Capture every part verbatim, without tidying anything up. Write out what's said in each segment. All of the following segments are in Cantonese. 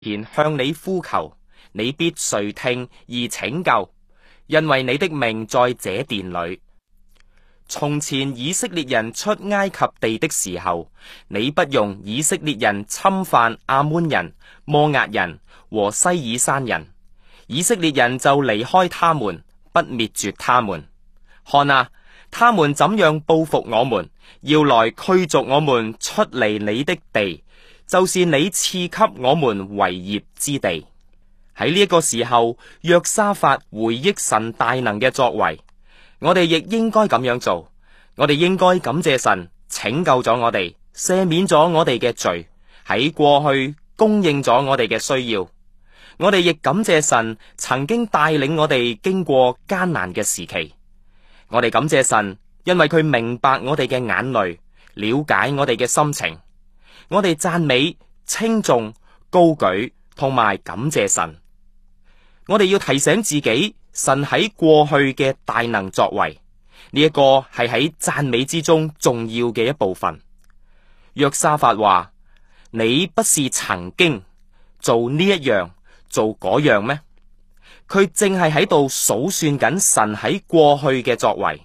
前向你呼求，你必垂聽而拯救，因為你的名在這殿裏。從前以色列人出埃及地的時候，你不容以色列人侵犯亞捫人、摩押人和西爾山人，以色列人就離開他們，不滅絕他們。看啊，他們怎樣報復我們，要來驅逐我們出離你的地，就是你賜給我們為業之地。喺呢一個時候，約沙法回憶神大能嘅作為。我哋亦應該咁樣做，我哋應該感謝神拯救咗我哋，赦免咗我哋嘅罪，喺過去供應咗我哋嘅需要。我哋亦感謝神曾經帶領我哋經過艱難嘅時期。我哋感謝神，因為佢明白我哋嘅眼淚，了解我哋嘅心情。我哋讚美、稱頌、高舉同埋感謝神。我哋要提醒自己，神喺過去嘅大能作為，呢一個係喺讚美之中重要嘅一部分。約沙法話：你不是曾經做呢一樣做嗰樣咩？佢正係喺度數算緊神喺過去嘅作為。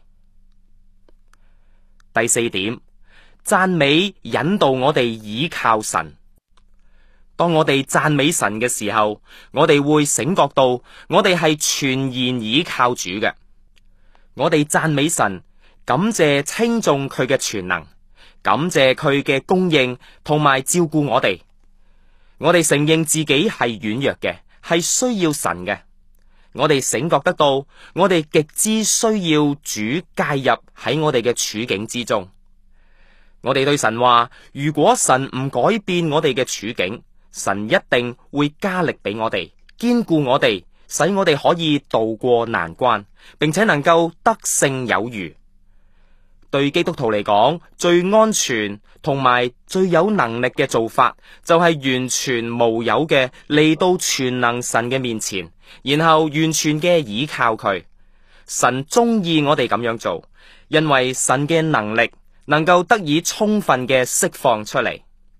第四點，讚美引導我哋倚靠神。當我哋讚美神嘅時候，我哋會醒覺到我哋係全然倚靠主嘅。我哋讚美神，感謝稱頌佢嘅全能，感謝佢嘅供應同埋照顧我哋。我哋承認自己係軟弱嘅，係需要神嘅。我哋醒覺得到，我哋極之需要主介入喺我哋嘅處境之中。我哋對神話：如果神唔改變我哋嘅處境，神一定會加力俾我哋，堅固我哋，使我哋可以渡過難關，並且能夠得勝有餘。對基督徒嚟講，最安全同埋最有能力嘅做法，就係完全無有嘅嚟到全能神嘅面前，然後完全嘅倚靠佢。神中意我哋咁樣做，因為神嘅能力能夠得以充分嘅釋放出嚟。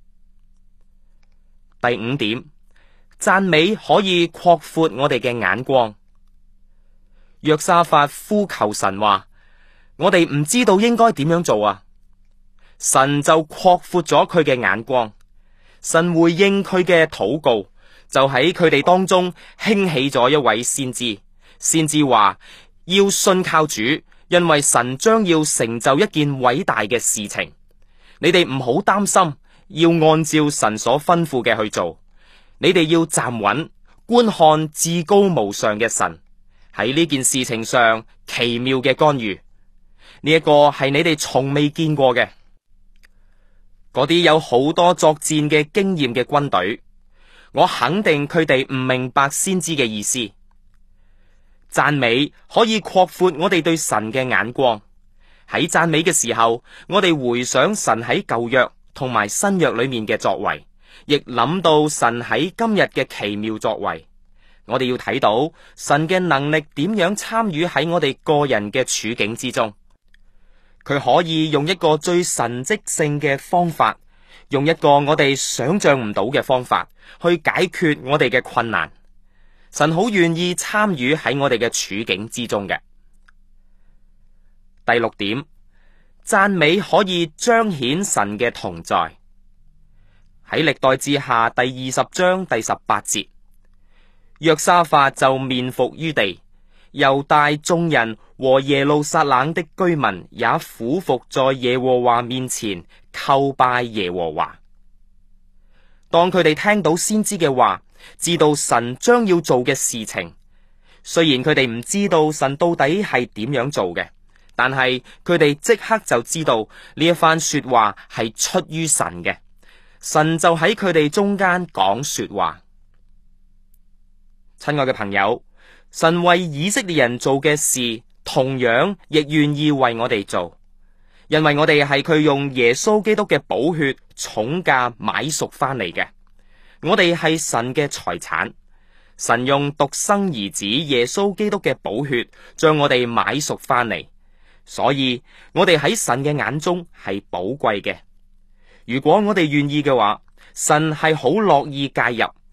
第五點，讚美可以擴闊我哋嘅眼光。約沙法呼求神話：我哋唔知道應該點樣做啊！神就擴闊咗佢嘅眼光，神回應佢嘅禱告，就喺佢哋當中興起咗一位先知。先知話要信靠主，因為神將要成就一件偉大嘅事情。你哋唔好擔心，要按照神所吩咐嘅去做。你哋要站穩，觀看至高無上嘅神喺呢件事情上奇妙嘅干預。呢一個係你哋從未見過嘅。嗰啲有好多作戰嘅經驗嘅軍隊，我肯定佢哋唔明白先知嘅意思。讚美可以擴闊我哋對神嘅眼光。喺讚美嘅時候，我哋回想神喺舊約同埋新約裏面嘅作為，亦諗到神喺今日嘅奇妙作為。我哋要睇到神嘅能力點樣參與喺我哋個人嘅處境之中。佢可以用一個最神蹟性嘅方法，用一個我哋想象唔到嘅方法去解決我哋嘅困難。神好願意參與喺我哋嘅處境之中嘅。第六點，讚美可以彰顯神嘅同在。喺歷代志下第二十章第十八節，約沙法就面伏於地，猶大眾人和耶路撒冷的居民也俯伏在耶和華面前叩拜耶和華。當佢哋聽到先知嘅話，知道神將要做嘅事情，雖然佢哋唔知道神到底係點樣做嘅，但係佢哋即刻就知道呢一番說話係出於神嘅。神就喺佢哋中間講說話。親愛嘅朋友，神為以色列人做嘅事，同樣亦願意為我哋做，因為我哋係佢用耶穌基督嘅寶血重價買贖翻嚟嘅。我哋係神嘅財產，神用獨生兒子耶穌基督嘅寶血將我哋買贖翻嚟，所以我哋喺神嘅眼中係寶貴嘅。如果我哋願意嘅話，神係好樂意介入，